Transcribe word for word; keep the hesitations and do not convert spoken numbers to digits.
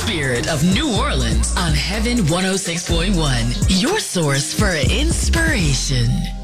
spirit of New Orleans on Heaven one oh six point one, your source for inspiration.